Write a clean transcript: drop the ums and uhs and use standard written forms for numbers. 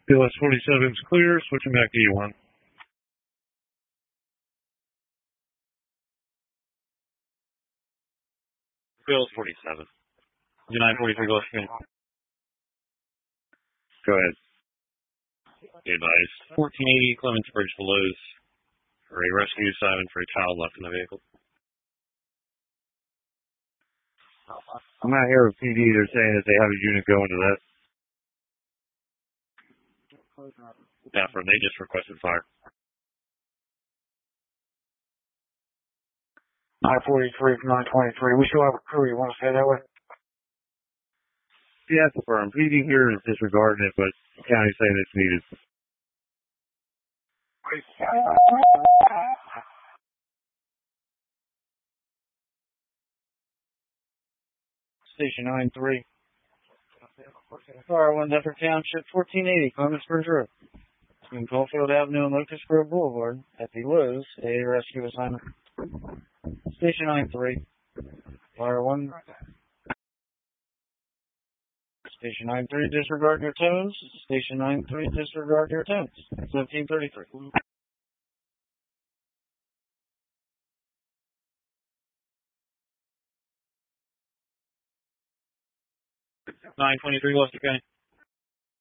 BLS 47 is clear. Switching back to E1. BLS 47. 943 Gulf Stream. Go ahead. Be advised. 1480 Clements Bridge Belows. For a rescue assignment for a child left in the vehicle. I'm not here with PD. They're saying that they have a unit going to that. Yeah, they just requested fire. 943 from 923. We still have a crew. You want to stay that way? Yeah, confirmed. PD here is disregarding it, but the county's saying it's needed. Station 93. Fire 1 Duffer Township, 1480, Clements Bridge Road. Between Caulfield Avenue and Locust Grove Boulevard at the Lowe's, a rescue assignment. Station 93. Fire 1. Station 93, disregard your tones. Station 93, disregard your tones. 1733. 923 Gloucester County.